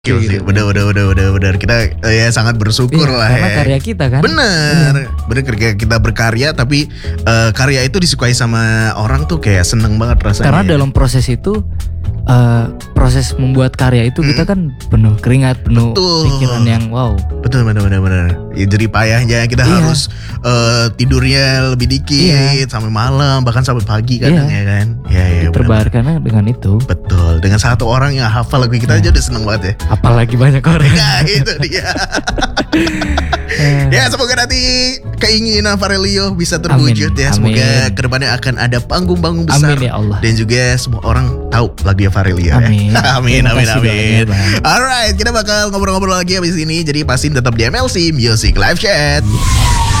Gokil sih, gitu. bener. Kita ya sangat bersyukur Iya, lah karena ya. karya kita kan. Bener ketika kita berkarya tapi karya itu disukai sama orang tuh kayak seneng banget rasanya. Karena dalam proses itu proses membuat karya itu kita kan penuh keringat, penuh Betul. pikiran yang wow. Betul bener. Ya, jadi payahnya kita Iya. harus tidurnya lebih dikit sampai malam bahkan sampai pagi kadang ya kan. Ya, bener. Terbayarkan dengan itu. Betul. Dengan satu orang yang hafal lagu kita aja udah seneng banget ya. Apalagi banyak orang. Nah itu dia. Ya semoga nanti keinginan Farelio bisa terwujud ya. Semoga kedepannya akan ada panggung-panggung besar. Amin ya Allah. Dan juga semua orang tahu lagunya Farelio Amin. ya. Amin. Terima kasih doanya, Bang. Alright, kita bakal ngobrol-ngobrol lagi habis ini. Jadi pastiin tetap di MLC Music Live Chat.